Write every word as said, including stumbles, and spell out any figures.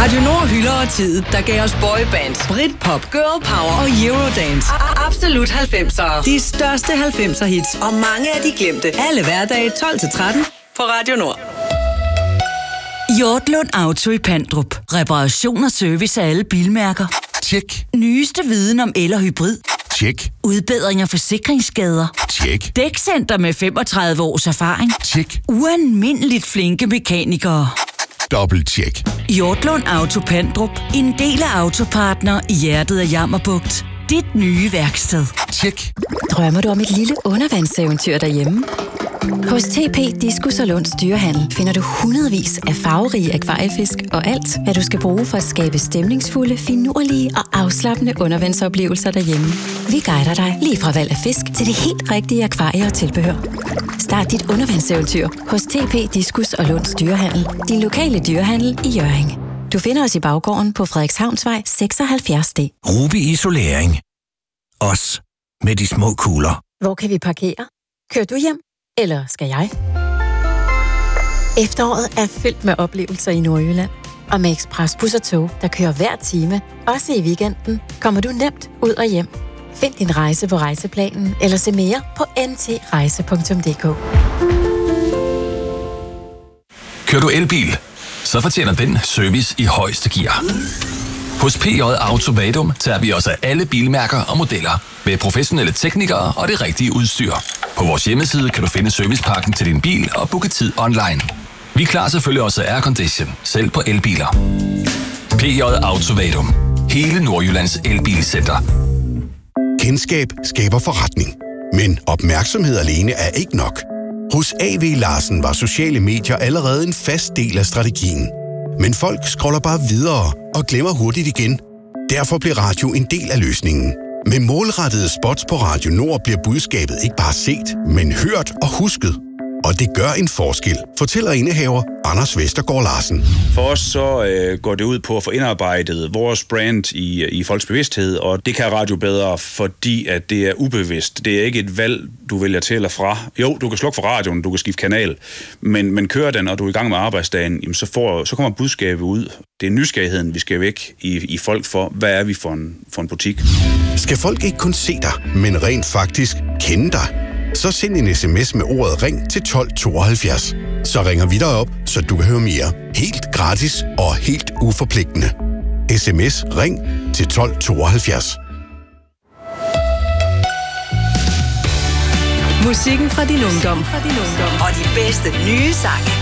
Radio Nord hylder og tid, der gav os boybands, Britpop, Girl Power og Eurodance. Absolut halvfemsere. De største halvfemser hits og mange af de glemte. Alle hverdage tolv til tretten på Radio Nord. Hjortlund Auto i Pandrup. Reparation og service af alle bilmærker. Tjek. Nyeste viden om el- og hybrid. Tjek. Udbedring af forsikringsskader. Tjek. Dækcenter med femogtredive års erfaring. Tjek. Ualmindeligt flinke mekanikere. Dobbelt tjek. Hjortlund Auto Pandrup. En del af Autopartner i hjertet af Jammerbugt. Dit nye værksted. Tjek. Drømmer du om et lille undervandseventyr derhjemme? Hos T P Diskus og Lunds Dyrehandel finder du hundredvis af farverige akvariefisk og alt, hvad du skal bruge for at skabe stemningsfulde, finurlige og afslappende undervandsoplevelser derhjemme. Vi guider dig lige fra valg af fisk til det helt rigtige akvarie og tilbehør. Start dit undervandseventyr hos T P Diskus og Lunds Dyrehandel, din lokale dyrehandel i Hjørring. Du finder os i baggården på Frederikshavnsvej seksoghalvfjerds D. Ruby Isolering. Os med de små kugler. Hvor kan vi parkere? Kører du hjem? Eller skal jeg? Efteråret er fyldt med oplevelser i Nordjylland. Og med Expressbus og tog, der kører hver time, også i weekenden, kommer du nemt ud og hjem. Find din rejse på Rejseplanen eller se mere på n t rejse punktum d k. Kører du elbil? Så fortjener den service i højeste gear. Hos P J Auto Vadum tager vi os af alle bilmærker og modeller med professionelle teknikere og det rigtige udstyr. På vores hjemmeside kan du finde servicepakken til din bil og booke tid online. Vi klarer selvfølgelig også aircondition, selv på elbiler. P J Auto Vadum. Hele Nordjyllands elbilcenter. Kendskab skaber forretning. Men opmærksomhed alene er ikke nok. Hos A V Larsen var sociale medier allerede en fast del af strategien. Men folk scroller bare videre og glemmer hurtigt igen. Derfor bliver radio en del af løsningen. Med målrettede spots på Radio Nord bliver budskabet ikke bare set, men hørt og husket. Og det gør en forskel, fortæller indehaver Anders Vestergaard Larsen. For os så øh, går det ud på at få indarbejdet vores brand i, i folks bevidsthed, og det kan radio bedre, fordi at det er ubevidst. Det er ikke et valg, du vælger til eller fra. Jo, du kan slukke for radioen, du kan skifte kanal, men, men kører den, og du er i gang med arbejdsdagen, jamen så, får, så kommer budskabet ud. Det er nysgerrigheden, vi skal væk i, i folk for, hvad er vi for en, for en butik. Skal folk ikke kun se dig, men rent faktisk kende dig? Så send en sms med ordet ring til tolv tooghalvfjerds. Så ringer vi dig op, så du kan høre mere. Helt gratis og helt uforpligtende. Sms ring til tolv tooghalvfjerds. Musikken fra din ungdom. Fra din ungdom. Og de bedste nye sange.